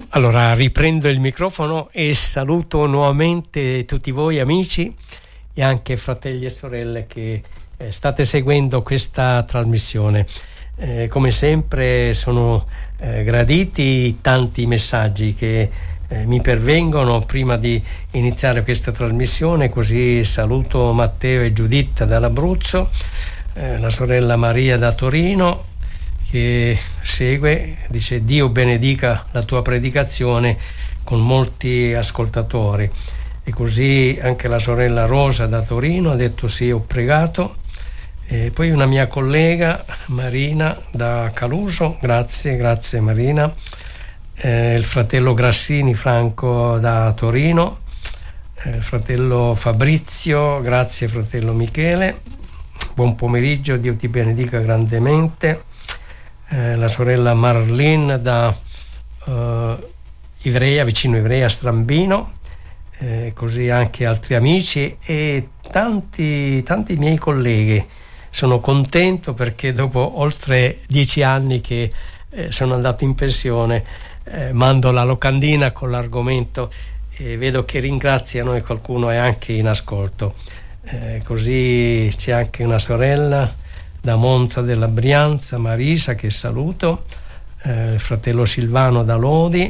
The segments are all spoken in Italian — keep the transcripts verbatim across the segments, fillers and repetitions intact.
Allora riprendo il microfono e saluto nuovamente tutti voi amici e anche fratelli e sorelle che eh, state seguendo questa trasmissione. Eh, come sempre sono eh, graditi tanti messaggi che eh, mi pervengono prima di iniziare questa trasmissione, così saluto Matteo e Giuditta dall'Abruzzo, eh, la sorella Maria da Torino che segue, dice: Dio benedica la tua predicazione, con molti ascoltatori. E così anche la sorella Rosa da Torino ha detto sì, ho pregato. E poi una mia collega Marina da Caluso, grazie, grazie Marina. Eh, il fratello Grassini Franco da Torino, eh, il fratello Fabrizio, grazie fratello Michele, buon pomeriggio, Dio ti benedica grandemente. Eh, la sorella Marlene da eh, Ivrea, vicino Ivrea, Strambino, eh, così anche altri amici e tanti, tanti miei colleghi. Sono contento perché dopo oltre dieci anni che eh, sono andato in pensione, eh, mando la locandina con l'argomento e vedo che ringraziano e qualcuno è anche in ascolto. Eh, così c'è anche una sorella da Monza della Brianza, Marisa, che saluto, eh, il fratello Silvano da Lodi,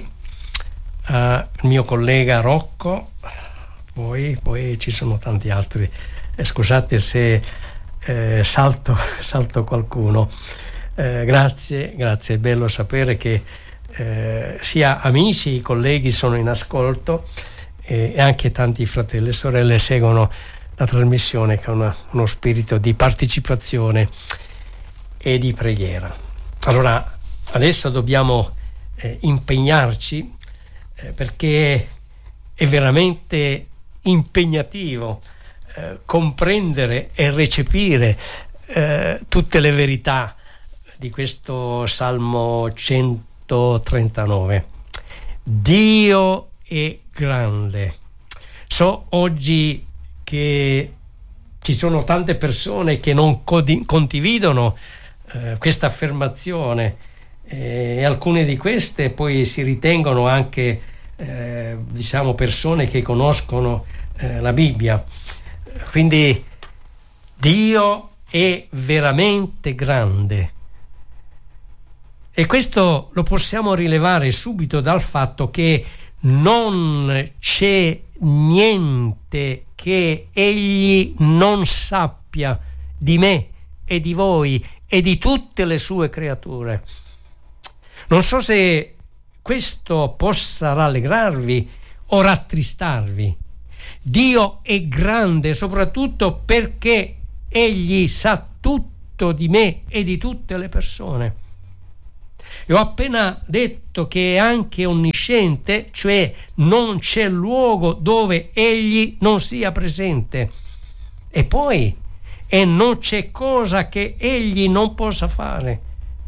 eh, il mio collega Rocco, poi, poi ci sono tanti altri. Eh, scusate se eh, salto, salto qualcuno. Eh, grazie, grazie, è bello sapere che eh, sia amici, i colleghi sono in ascolto eh, e anche tanti fratelli e sorelle seguono la trasmissione con una, uno spirito di partecipazione e di preghiera. Allora adesso dobbiamo eh, impegnarci eh, perché è veramente impegnativo eh, comprendere e recepire eh, tutte le verità di questo Salmo centotrentanove. Dio è grande. So oggi che ci sono tante persone che non codi- condividono eh, questa affermazione eh, e alcune di queste poi si ritengono anche eh, diciamo persone che conoscono eh, la Bibbia. Quindi Dio è veramente grande e questo lo possiamo rilevare subito dal fatto che non c'è niente che egli non sappia di me e di voi e di tutte le sue creature. Non so se questo possa rallegrarvi o rattristarvi. Dio è grande soprattutto perché egli sa tutto di me e di tutte le persone. E ho appena detto che è anche onnisciente, cioè non c'è luogo dove egli non sia presente. E poi, e non c'è cosa che egli non possa fare.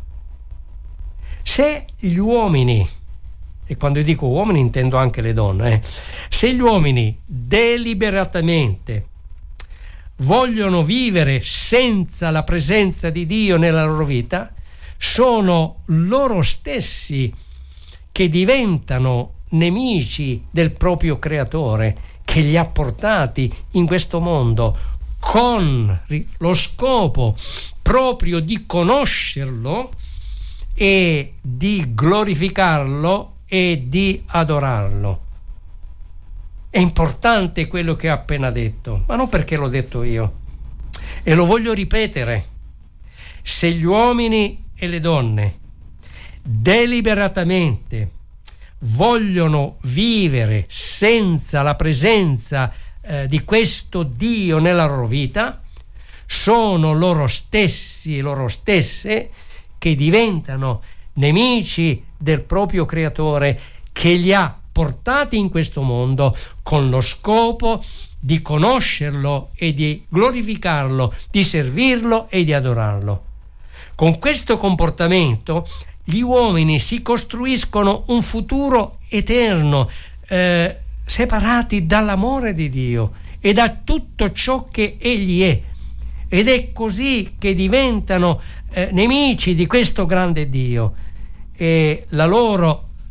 Se gli uomini, e quando dico uomini intendo anche le donne, eh, se gli uomini deliberatamente vogliono vivere senza la presenza di Dio nella loro vita, sono loro stessi che diventano nemici del proprio creatore che li ha portati in questo mondo con lo scopo proprio di conoscerlo e di glorificarlo e di adorarlo. È importante quello che ho appena detto, ma non perché l'ho detto io, e lo voglio ripetere. Se gli uomini e le donne deliberatamente vogliono vivere senza la presenza eh, di questo Dio nella loro vita, sono loro stessi e loro stesse che diventano nemici del proprio creatore che li ha portati in questo mondo con lo scopo di conoscerlo e di glorificarlo, di servirlo e di adorarlo. Con questo comportamento gli uomini si costruiscono un futuro eterno, eh, separati dall'amore di Dio e da tutto ciò che egli è, ed è così che diventano eh, nemici di questo grande Dio, e la loro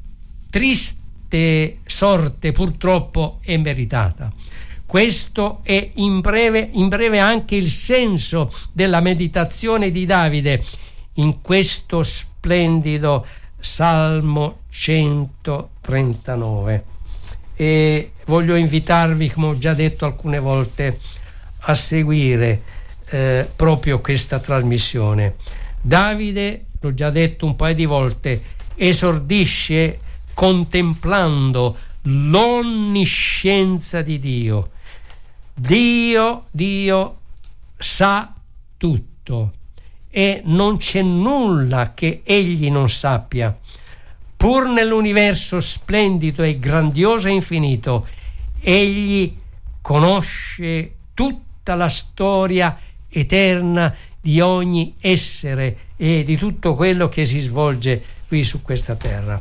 triste sorte purtroppo è meritata. Questo è in breve, in breve anche il senso della meditazione di Davide in questo splendido Salmo centotrentanove. E voglio invitarvi, come ho già detto alcune volte, a seguire eh, proprio questa trasmissione. Davide, l'ho già detto un paio di volte, esordisce contemplando l'onniscienza di Dio. Dio, Dio sa tutto e non c'è nulla che egli non sappia. Pur nell'universo splendido e grandioso e infinito, egli conosce tutta la storia eterna di ogni essere e di tutto quello che si svolge qui su questa terra.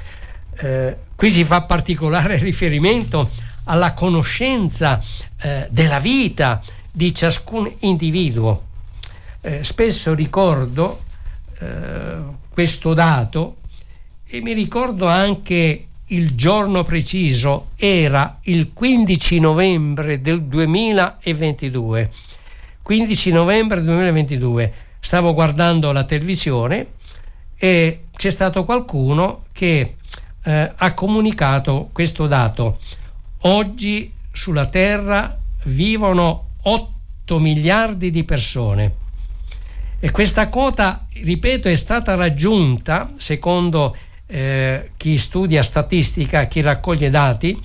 Eh, qui si fa particolare riferimento alla conoscenza eh, della vita di ciascun individuo. Eh, spesso ricordo eh, questo dato e mi ricordo anche il giorno preciso, era il quindici novembre del duemilaventidue. quindici novembre duemilaventidue, stavo guardando la televisione e c'è stato qualcuno che eh, ha comunicato questo dato. Oggi sulla Terra vivono otto miliardi di persone e questa quota, ripeto, è stata raggiunta, secondo eh, chi studia statistica, chi raccoglie dati,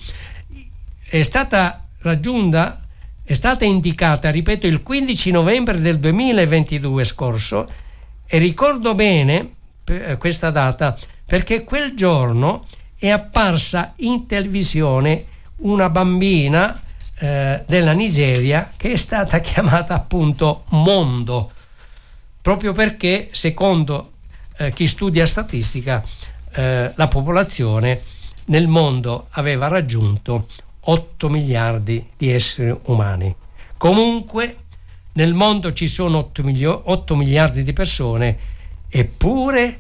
è stata raggiunta, è stata indicata, ripeto, il quindici novembre del duemilaventidue scorso, e ricordo bene questa data perché quel giorno è apparsa in televisione una bambina eh, della Nigeria che è stata chiamata appunto Mondo, proprio perché secondo eh, chi studia statistica eh, la popolazione nel mondo aveva raggiunto otto miliardi di esseri umani. Comunque nel mondo ci sono otto, milio- otto miliardi di persone, eppure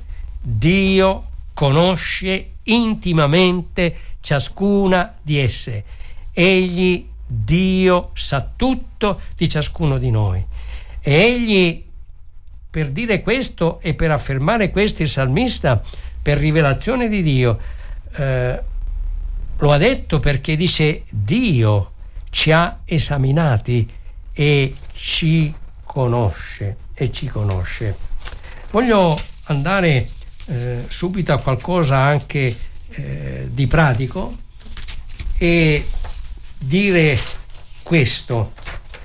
Dio conosce intimamente ciascuna di esse. Egli, Dio, sa tutto di ciascuno di noi. E egli, per dire questo e per affermare questo, il salmista, per rivelazione di Dio, eh, lo ha detto perché dice: Dio ci ha esaminati e ci conosce e ci conosce. Voglio andare eh, subito a qualcosa anche eh, di pratico e dire questo.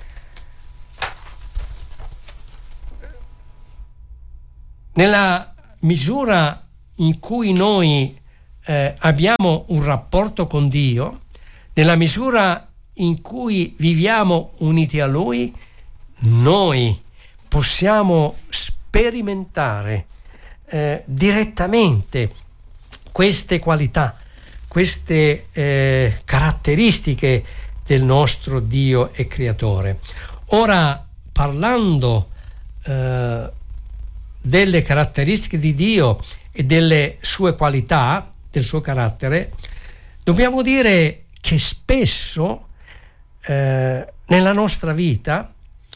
Nella misura in cui noi eh, abbiamo un rapporto con Dio, nella misura in cui viviamo uniti a Lui, noi possiamo sperimentare eh, direttamente queste qualità, queste eh, caratteristiche del nostro Dio e Creatore. Ora, parlando eh, delle caratteristiche di Dio e delle sue qualità, del suo carattere, dobbiamo dire che spesso eh, nella nostra vita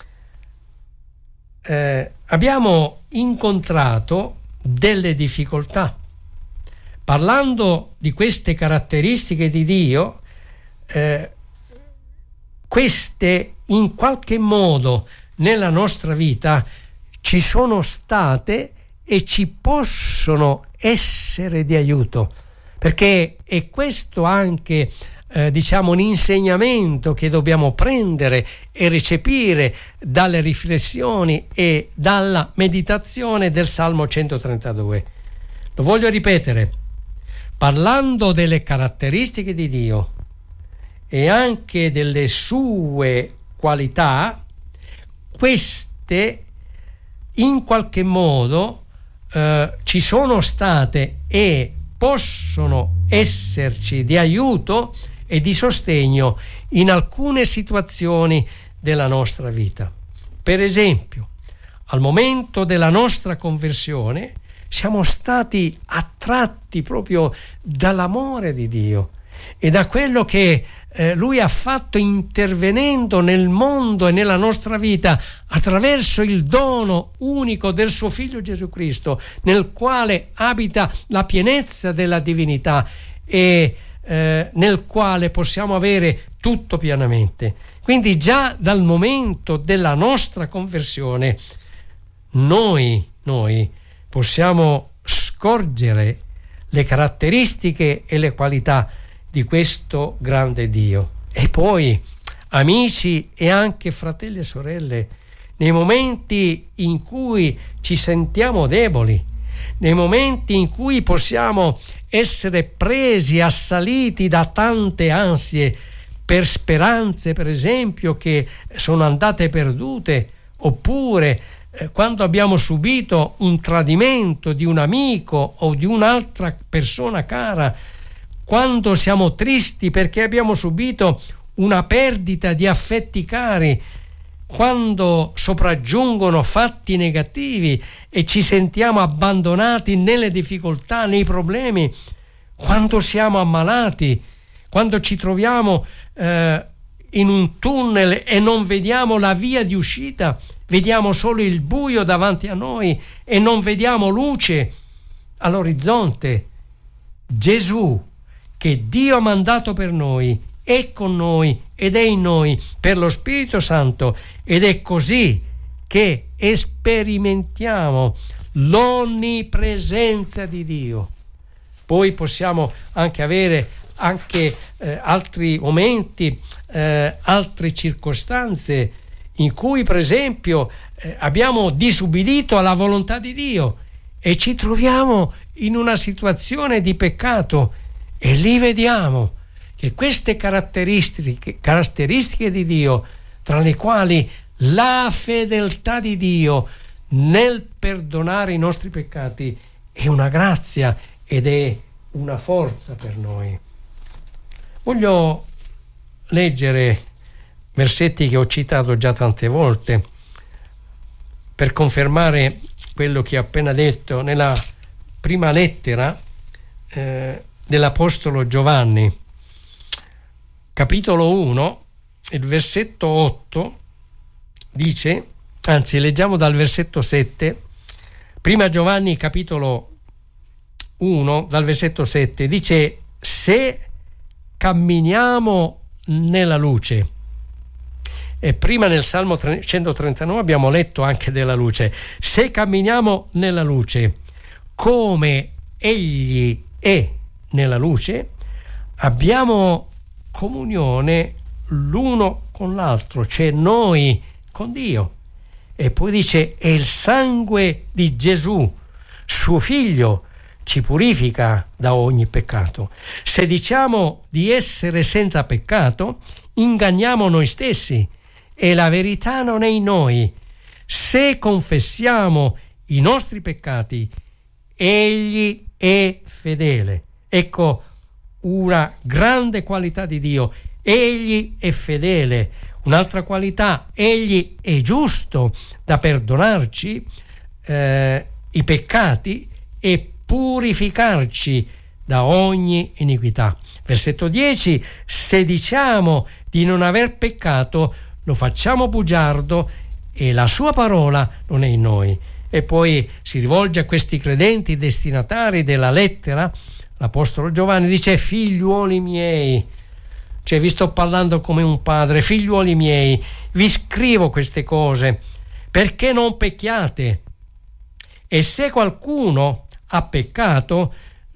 eh, abbiamo incontrato delle difficoltà. Parlando di queste caratteristiche di Dio, eh, queste in qualche modo nella nostra vita ci sono state e ci possono essere di aiuto, perché è questo anche eh, diciamo un insegnamento che dobbiamo prendere e recepire dalle riflessioni e dalla meditazione del Salmo centotrentadue. Lo voglio ripetere: parlando delle caratteristiche di Dio e anche delle sue qualità, queste in qualche modo eh, ci sono state e possono esserci di aiuto e di sostegno in alcune situazioni della nostra vita. Per esempio, al momento della nostra conversione siamo stati attratti proprio dall'amore di Dio e da quello che eh, Lui ha fatto intervenendo nel mondo e nella nostra vita attraverso il dono unico del suo Figlio Gesù Cristo, nel quale abita la pienezza della divinità e eh, nel quale possiamo avere tutto pienamente. Quindi già dal momento della nostra conversione noi, noi possiamo scorgere le caratteristiche e le qualità di questo grande Dio. E poi, amici e anche fratelli e sorelle, nei momenti in cui ci sentiamo deboli, nei momenti in cui possiamo essere presi, assaliti da tante ansie per speranze, per esempio, che sono andate perdute, oppure eh, quando abbiamo subito un tradimento di un amico o di un'altra persona cara, quando siamo tristi perché abbiamo subito una perdita di affetti cari, quando sopraggiungono fatti negativi e ci sentiamo abbandonati nelle difficoltà, nei problemi, quando siamo ammalati, quando ci troviamo eh, in un tunnel e non vediamo la via di uscita, vediamo solo il buio davanti a noi e non vediamo luce all'orizzonte. Gesù, che Dio ha mandato per noi, è con noi ed è in noi per lo Spirito Santo, ed è così che sperimentiamo l'onnipresenza di Dio. Poi possiamo anche avere anche eh, altri momenti, eh, altre circostanze in cui, per esempio, eh, abbiamo disubbidito alla volontà di Dio e ci troviamo in una situazione di peccato, e lì vediamo che queste caratteristiche, caratteristiche di Dio, tra le quali la fedeltà di Dio nel perdonare i nostri peccati, è una grazia ed è una forza per noi. Voglio leggere versetti che ho citato già tante volte per confermare quello che ho appena detto nella prima lettera eh, dell'Apostolo Giovanni, capitolo uno, il versetto otto dice, anzi leggiamo dal versetto sette, prima Giovanni capitolo uno dal versetto sette, dice: se camminiamo nella luce, e prima nel Salmo centotrentanove abbiamo letto anche della luce, se camminiamo nella luce come Egli è nella luce, abbiamo comunione l'uno con l'altro, cioè noi con Dio. E poi dice: e il sangue di Gesù, suo Figlio, ci purifica da ogni peccato. Se diciamo di essere senza peccato, inganniamo noi stessi e la verità non è in noi. Se confessiamo i nostri peccati, Egli è fedele. Ecco una grande qualità di Dio: Egli è fedele. Un'altra qualità: Egli è giusto da perdonarci eh, i peccati e purificarci da ogni iniquità. Versetto dieci: se diciamo di non aver peccato, lo facciamo bugiardo e la sua parola non è in noi. E poi si rivolge a questi credenti destinatari della lettera. L'Apostolo Giovanni dice: figliuoli miei, cioè vi sto parlando come un padre, figliuoli miei, vi scrivo queste cose perché non pecchiate. E se qualcuno ha peccato,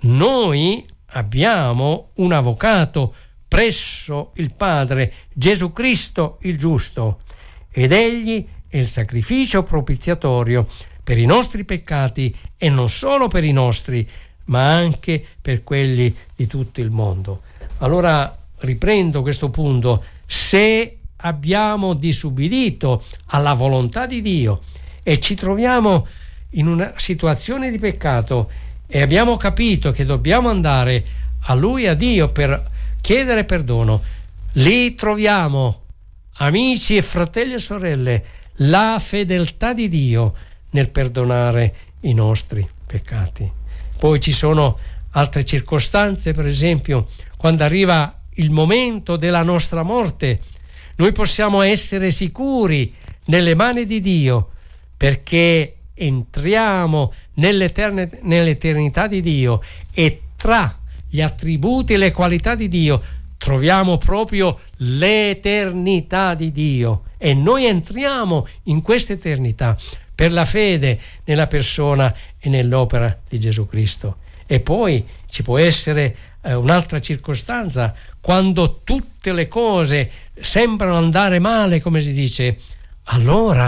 noi abbiamo un avvocato presso il Padre, Gesù Cristo il giusto, ed egli è il sacrificio propiziatorio per i nostri peccati, e non solo per i nostri, ma anche per quelli di tutto il mondo. Allora riprendo questo punto: se abbiamo disubbidito alla volontà di Dio e ci troviamo in una situazione di peccato e abbiamo capito che dobbiamo andare a Lui, a Dio, per chiedere perdono, lì troviamo, amici e fratelli e sorelle, la fedeltà di Dio nel perdonare i nostri peccati. Poi ci sono altre circostanze, per esempio quando arriva il momento della nostra morte, noi possiamo essere sicuri nelle mani di Dio, perché entriamo nell'eternità di Dio, e tra gli attributi e le qualità di Dio troviamo proprio l'eternità di Dio, e noi entriamo in questa eternità per la fede nella persona e nell'opera di Gesù Cristo. E poi ci può essere eh, un'altra circostanza, quando tutte le cose sembrano andare male, come si dice, allora,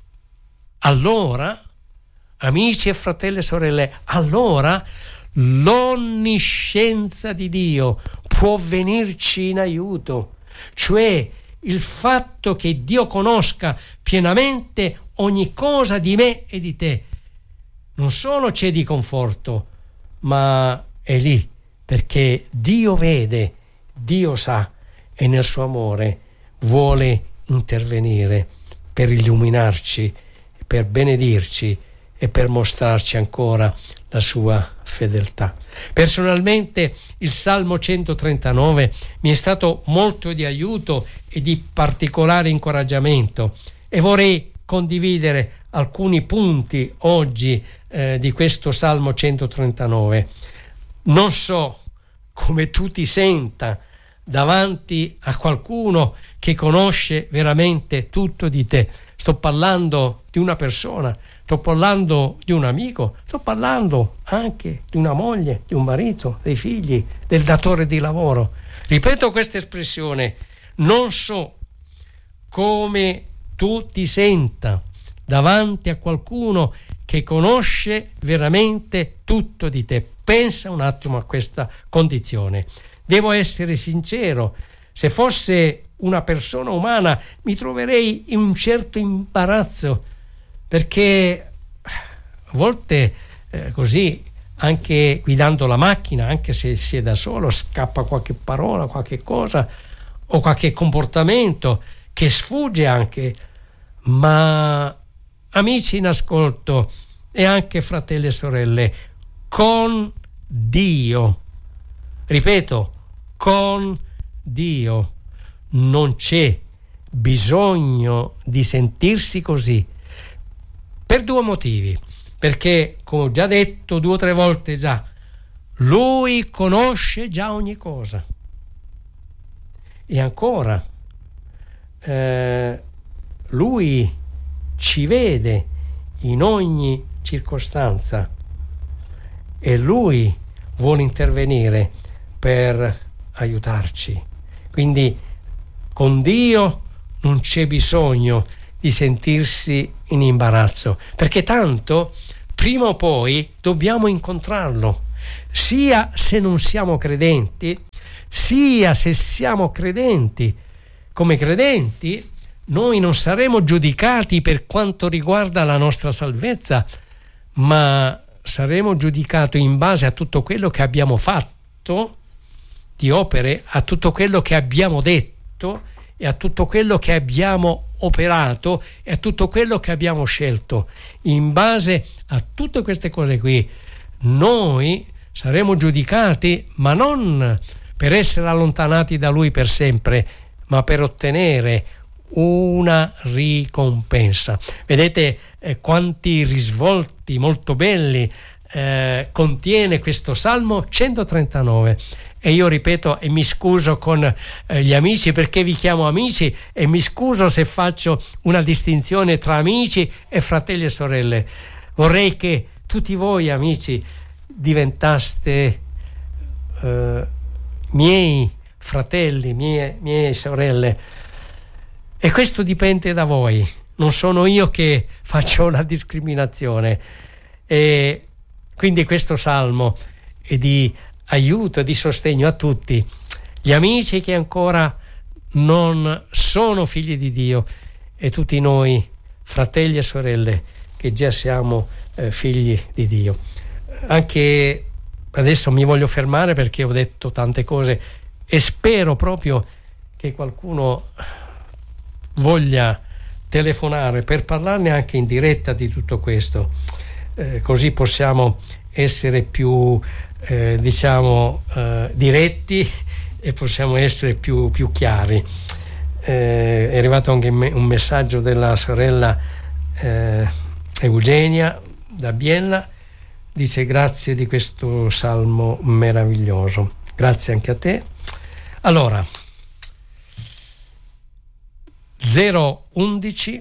allora, amici e fratelli e sorelle, allora l'onniscienza di Dio può venirci in aiuto, cioè il fatto che Dio conosca pienamente ogni cosa di me e di te non solo c'è di conforto, ma è lì perché Dio vede, Dio sa, e nel suo amore vuole intervenire per illuminarci, per benedirci e per mostrarci ancora la sua fedeltà. Personalmente il Salmo centotrentanove mi è stato molto di aiuto e di particolare incoraggiamento, e vorrei condividere alcuni punti oggi eh, di questo Salmo centotrentanove. Non so come tu ti senta davanti a qualcuno che conosce veramente tutto di te. Sto parlando di una persona, sto parlando di un amico, sto parlando anche di una moglie, di un marito, dei figli, del datore di lavoro. Ripeto questa espressione: non so come tu ti senta davanti a qualcuno che conosce veramente tutto di te. Pensa un attimo a questa condizione. Devo essere sincero, se fosse una persona umana mi troverei in un certo imbarazzo, perché a volte eh, così, anche guidando la macchina, anche se si è da solo, scappa qualche parola, qualche cosa o qualche comportamento che sfugge anche. Ma amici in ascolto e anche fratelli e sorelle, con Dio, ripeto, con Dio non c'è bisogno di sentirsi così, per due motivi. Perché, come ho già detto due o tre volte già, Lui conosce già ogni cosa. E ancora, eh, Lui ci vede in ogni circostanza, e Lui vuole intervenire per aiutarci. Quindi con Dio non c'è bisogno di sentirsi in imbarazzo, perché tanto prima o poi dobbiamo incontrarlo, sia se non siamo credenti, sia se siamo credenti. Come credenti noi non saremo giudicati per quanto riguarda la nostra salvezza, ma saremo giudicati in base a tutto quello che abbiamo fatto di opere, a tutto quello che abbiamo detto e a tutto quello che abbiamo operato e a tutto quello che abbiamo scelto. In base a tutte queste cose qui noi saremo giudicati, ma non per essere allontanati da Lui per sempre, ma per ottenere una ricompensa. Vedete eh, quanti risvolti molto belli eh, contiene questo Salmo centotrentanove. E io ripeto, e mi scuso con eh, gli amici, perché vi chiamo amici, e mi scuso se faccio una distinzione tra amici e fratelli e sorelle. Vorrei che tutti voi amici diventaste eh, miei fratelli, mie, mie sorelle, e questo dipende da voi. Non sono io che faccio la discriminazione. E quindi questo salmo è di aiuto, di sostegno a tutti gli amici che ancora non sono figli di Dio, e tutti noi fratelli e sorelle che già siamo eh, figli di Dio. Anche adesso mi voglio fermare perché ho detto tante cose, e spero proprio che qualcuno voglia telefonare per parlarne anche in diretta di tutto questo. eh, così possiamo essere più eh, diciamo eh, diretti e possiamo essere più, più chiari. Eh, è arrivato anche un messaggio della sorella eh, Eugenia da Biella, dice: grazie di questo salmo meraviglioso. Grazie anche a te. Allora, zero undici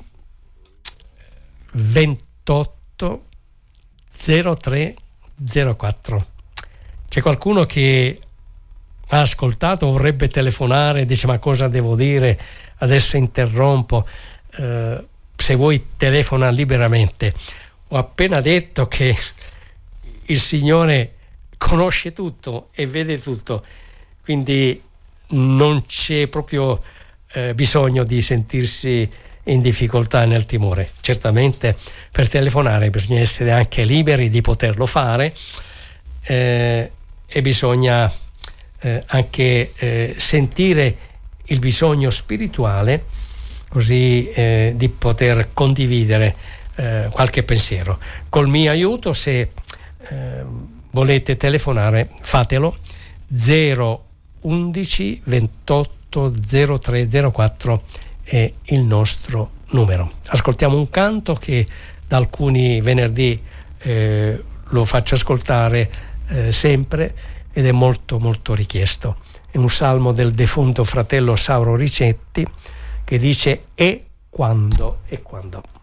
ventotto zero tre zero quattro. C'è qualcuno che ha ascoltato, vorrebbe telefonare, dice: ma cosa devo dire? Adesso interrompo. Eh, se vuoi telefona liberamente. Ho appena detto che il Signore conosce tutto e vede tutto, quindi non c'è proprio eh, bisogno di sentirsi in difficoltà e nel timore. Certamente per telefonare bisogna essere anche liberi di poterlo fare, eh, e bisogna eh, anche eh, sentire il bisogno spirituale, così eh, di poter condividere eh, qualche pensiero. Col mio aiuto, se eh, volete telefonare, fatelo. Zero undici ventotto zero tre zero quattro è il nostro numero. Ascoltiamo un canto che da alcuni venerdì eh, lo faccio ascoltare eh, sempre, ed è molto molto richiesto. È un salmo del defunto fratello Sauro Ricetti che dice: e quando, e quando.